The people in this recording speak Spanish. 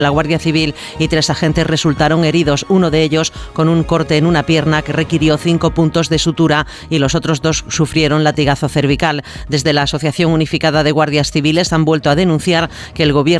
La Guardia Civil y 3 agentes resultaron heridos, uno de ellos con un corte en una pierna que requirió 5 puntos de sutura y los otros 2 sufrieron latigazo cervical. Desde la Asociación Unificada de Guardias Civiles han vuelto a denunciar que el Gobierno